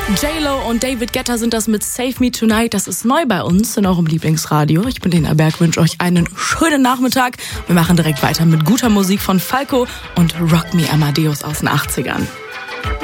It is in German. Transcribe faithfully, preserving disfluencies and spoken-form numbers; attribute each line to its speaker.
Speaker 1: J-Lo und David Guetta sind das mit Save Me Tonight. Das ist neu bei uns in eurem Lieblingsradio. Ich bin Lena Berg, wünsche euch einen schönen Nachmittag. Wir machen direkt weiter mit guter Musik von Falco und Rock Me Amadeus aus den achtzigern.